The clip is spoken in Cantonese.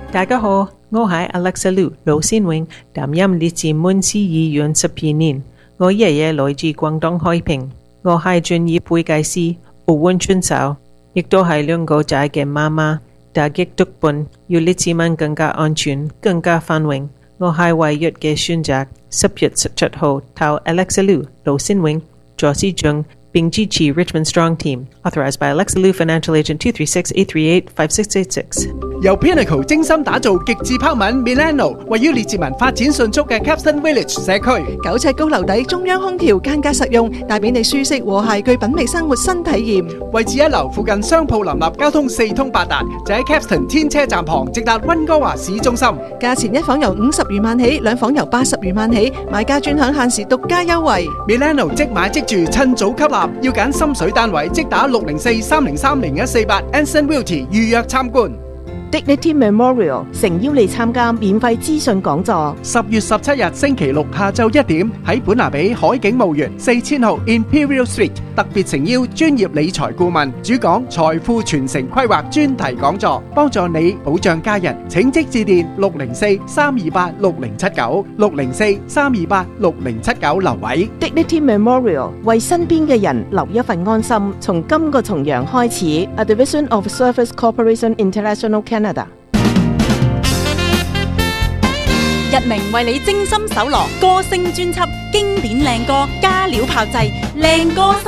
大家好，我係 Alexa Liu 盧先榮，擔任列治滿斯醫院12年。我爺爺來自廣東海平，我係專業會計師，奧運選手，亦都係兩個仔嘅媽媽。打擊毒品要列治文更加安全、更加繁榮。我係唯一嘅選擇。10月17號投 Alexa Liu 盧先榮助市長並支持 Richmond Strong Team. Authorized by Alexa Liu, Financial Agent 236-838-5686. 由 Pinnacle 精心打造極致拋紋 Milano， 位於列治文發展迅速嘅 Capstan Village 社區 ，9尺高樓底，中央空調，間隔實用，帶俾你舒適和諧具品味生活新體驗。 位置一流，附近商鋪林立，交通四通八達，就喺 Capstan 天車站旁，直達溫哥華市中心。 價錢一房由50餘萬起，兩房由80餘萬起，買家專享限時獨家優惠。 Milano 即買即住，趁早吸納，要揀心水單位，即打604-303-0148 Anson Realty 預約參觀。 Dignity Memorial 誠邀你參加免費資訊講座。 10月17日星期六下晝1點喺本拿比海景墓園4000號 Imperial Street， 特別誠邀專業理財顧問主講財富傳承規劃專題講座，幫助你保障家人。請即致電604-328-6079 604-328-6079留位。 Dignity Memorial 為身邊嘅人留一份安心。從今個重陽開始 ，A Division of Service Corporation International Canada。 日明為你精心搜羅歌聲專輯，經典靚歌加料炮製，靚歌新